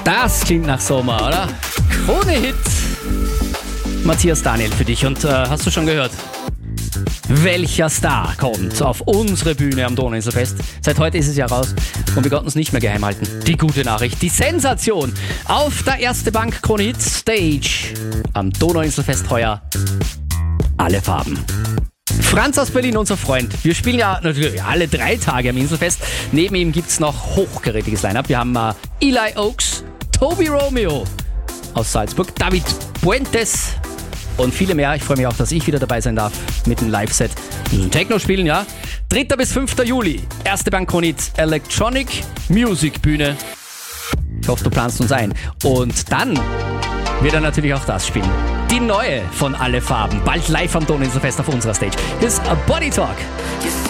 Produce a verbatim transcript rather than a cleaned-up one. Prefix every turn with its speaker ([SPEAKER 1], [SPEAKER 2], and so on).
[SPEAKER 1] Das klingt nach Sommer, oder? Krone-Hit. Matthias Daniel für dich. Und äh, hast du schon gehört, welcher Star kommt auf unsere Bühne am Donauinselfest? Seit heute ist es ja raus und wir konnten es nicht mehr geheim halten. Die gute Nachricht, die Sensation auf der Erste Bank Krone-Hit Stage am Donauinselfest heuer. Alle Farben. Franz aus Berlin, unser Freund. Wir spielen ja natürlich alle drei Tage am Inselfest. Neben ihm gibt es noch hochgerätiges Line-Up. Wir haben äh, Eli Oaks, Toby Romeo aus Salzburg, David Puentes und viele mehr. Ich freue mich auch, dass ich wieder dabei sein darf mit dem Live-Set. Techno spielen, ja. dritter bis fünfter Juli. Erste Bank Krone-Hit Electronic Music Bühne. Ich hoffe, du planst uns ein. Und dann wird er natürlich auch das spielen. Die neue von Alle Farben. Bald live am Donauinselfest auf unserer Stage. Hier ist a Body Talk.